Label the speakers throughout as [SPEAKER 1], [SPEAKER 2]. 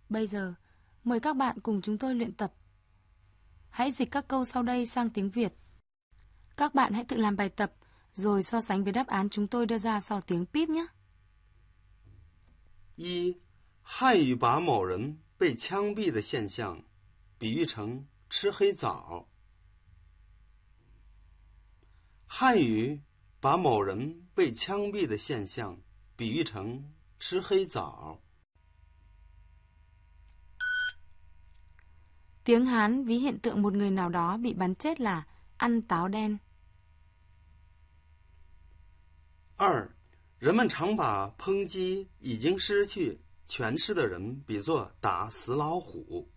[SPEAKER 1] Bây giờ, mời các bạn cùng chúng tôi luyện tập. Hãy dịch các câu sau đây sang tiếng Việt. Các bạn hãy tự làm bài tập, rồi so sánh với đáp án chúng tôi đưa ra sau tiếng píp nhé.
[SPEAKER 2] 一、汉语把某人被枪毙的现象比喻成吃黑枣。汉语把某人被枪毙的现象比喻成吃黑枣。
[SPEAKER 1] Tiếng Hán ví hiện tượng một người nào đó bị bắn chết là ăn táo đen.
[SPEAKER 2] 二、人们常把抨击已经失去权势的人比作打死老虎。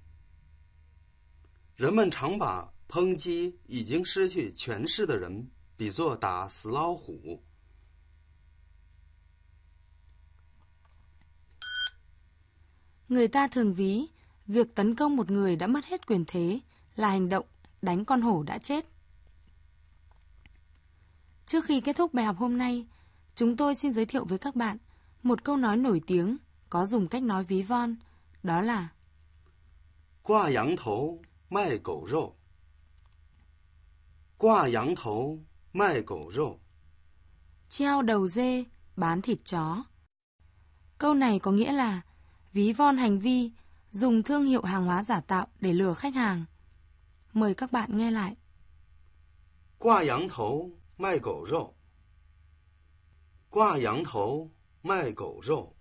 [SPEAKER 2] 人们常把抨击已经失去权势的人比作打死老虎。
[SPEAKER 1] Người ta thường ví việc tấn công một người đã mất hết quyền thế là hành động đánh con hổ đã chết. Trước khi kết thúc bài học hôm nay, chúng tôi xin giới thiệu với các bạn một câu nói nổi tiếng có dùng cách nói ví von, đó là
[SPEAKER 2] 挂羊头卖狗肉。挂羊头卖狗肉。
[SPEAKER 1] treo đầu dê bán thịt chó. Câu này có nghĩa là ví von hành vi dùng thương hiệu hàng hóa giả tạo để lừa khách hàng. Mời các bạn nghe lại.
[SPEAKER 2] 挂羊头卖狗肉。挂羊头卖狗肉。